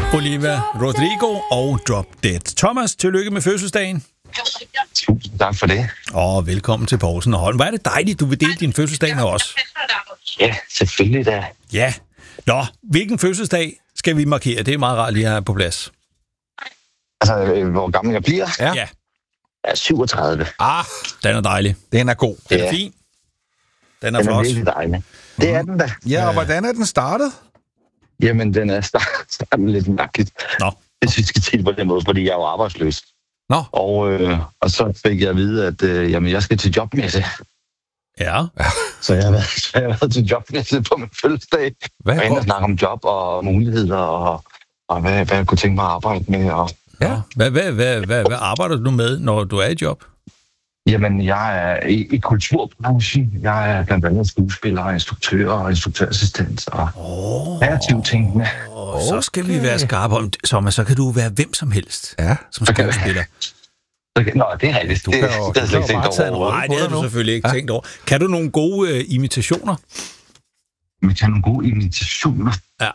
Olivia Rodrigo og Drop Dead. Thomas, tillykke med fødselsdagen. Tusind tak for det. Og velkommen til Poulsen og Holm. Hvor er det dejligt, du vil dele din fødselsdag med os. Ja, selvfølgelig da. Ja. Nå, hvilken fødselsdag skal vi markere? Det er meget rart lige at have på plads. Altså, hvor gammel jeg bliver? Ja. Jeg er 37. Den er dejlig. Den er god. Den er fin. Den er Den er flot. virkelig dejlig. Det er den da. Ja, og hvordan er den startet? Jamen, den er startet lidt mærkeligt. Nå. Hvis vi skal til på den måde, fordi jeg er jo arbejdsløs. Nå. Og så fik jeg at vide, at jamen, jeg skal til jobmesse. Ja. Så jeg har været til jobmesse på min fødselsdag. Hvad Og går- snakke om job og muligheder og hvad jeg kunne tænke mig at arbejde med. Og, Ja. Hvad arbejder du med, når du er i job? jamen, jeg er i kulturbranchen. Jeg er blandt andet skuespiller, instruktør og instruktørassistent og kreativ tænkende. Så skal vi være skarpe om, Thomas, så kan du være hvem som helst, Ja. som skuespiller. Nå, det er rigtigt. Du kan jo- det er slet ikke tænkt bare tage en over. rolle. Nej, det havde nu. du selvfølgelig ikke tænkt over. Kan du nogle gode imitationer? Vi kan have nogle gode imitationer. Ja.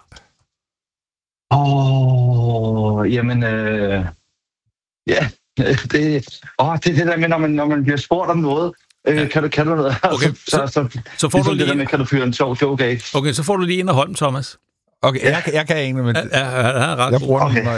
Jamen, ja, det er det der med, når man bliver spurgt om noget. Kan du noget? Okay, så får du det der lige... med, kan du fyre en sjov joke af? Okay, så får du lige ind af Holm, Thomas. Okay, jeg kan egentlig, men Ja, ret. jeg bruger den, Okay. når